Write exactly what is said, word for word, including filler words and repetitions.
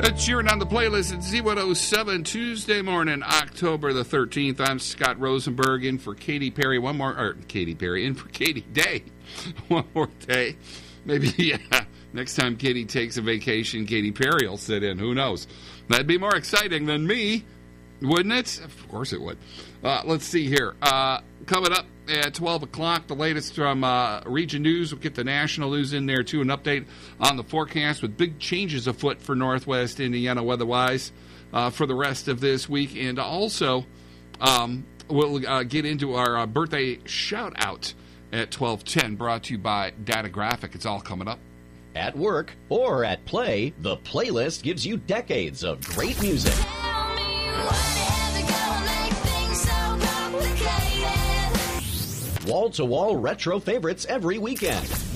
It's cheering on the playlist at Z one oh seven Tuesday morning, October the thirteenth. I'm Scott Rosenberg in for Katy Perry. One more, or Katy Perry in for Katy Day. One more day. Maybe, yeah, next time Katy takes a vacation, Katy Perry will sit in. Who knows? That'd be more exciting than me, wouldn't it? Of course it would. Uh, let's see here. Uh, coming up at twelve o'clock, the latest from uh, Region News. We'll get the national news in there, too. An update on the forecast with big changes afoot for Northwest Indiana weather-wise uh, for the rest of this week. And also, um, we'll uh, get into our uh, birthday shout-out at twelve ten, brought to you by Data Graphic. It's all coming up. At work or at play, the playlist gives you decades of great music. Wall-to-wall retro favorites every weekend.